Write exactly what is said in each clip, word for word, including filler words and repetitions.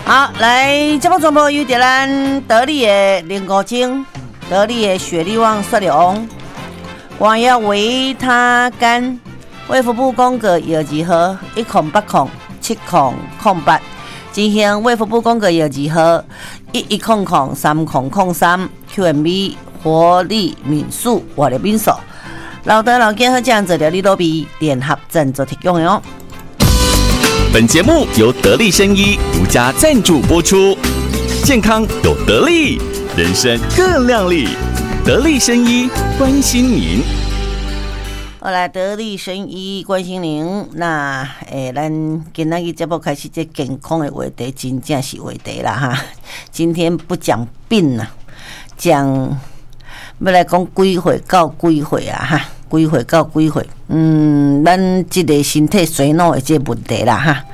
好，来，这部全部由着咱得力的林国精、得力的雪力旺、雪力旺、广药维他甘、卫福部公告药剂号一空八空七空空八，进行卫福部公告药剂号一一空空三空空三 Q M B 活力敏素活力敏素，老德老健和这样子的利多比联合赞助提供哟。 本节目由得力生医独家赞助播出，健康有得力，人生更亮丽。得力生医关心您。 好来，得力生医关心您。那诶，咱今仔日节目开始，这健康的话题真正是话题啦哈。今天不讲病啦，讲要来讲几岁到几岁啊哈。几岁到几岁？嗯，咱这个身体衰老的这问题啦哈。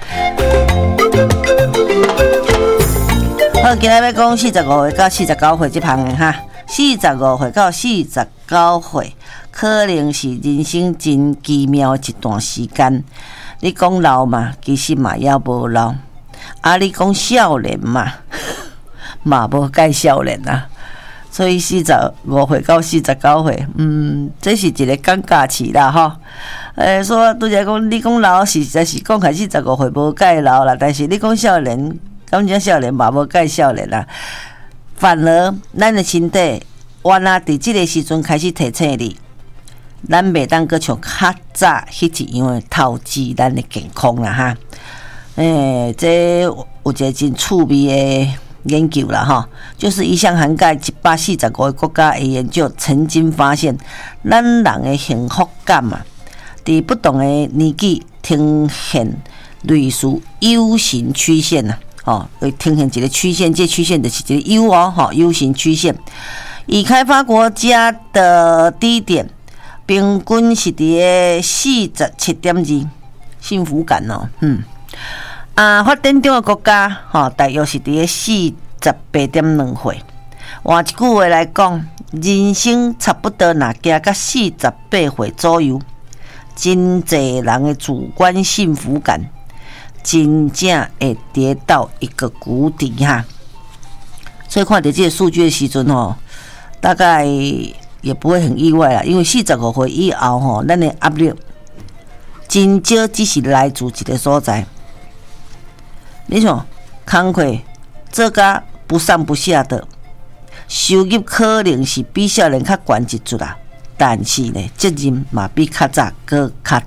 好，今日要讲四十五岁到四十九岁这项的哈。四十五岁到四十九岁，可能是人生真奇妙的一段时间。你讲老嘛，其实嘛也无老；啊，你讲少年嘛，嘛无介少年啊。所以四十五岁到四十九岁，嗯，这是一个尴尬期啦，吼。诶，说拄则讲，你讲老实在是讲开四十五岁无介老啦，但是你讲少年，感觉少年嘛无介少年啦。反而咱的身体，原来伫即个时阵开始提醒你，咱袂当阁像较早迄一样透支咱的健康啦，哈。诶，这有一个真趣味的研究啦哈，就是一项涵盖一百四十五个国家的研究，曾经发现，咱人的幸福感啊，伫不同的年纪呈现类似 U 型曲线呐，哦，会呈现一个曲线，这曲线就是一个 U 哦，哈 ，U 型曲线。已开发国家的低点平均是伫四十七点二，幸福感哦，嗯。啊，发展中的国家，吼、哦，大约是伫咧四十八点两岁。换一句话来讲，人生差不多若行到四十八岁左右，真侪人的主观幸福感，真正会跌到一个谷底哈。所以看到这个数据的时阵吼，大概也不会很意外啦，因为四十五岁以后吼，咱的压力真少，只是来自一个所在。你想，工课做甲不上不下的，收入可能是比少年较悬一chút啦，但是呢，责任嘛比较早搁较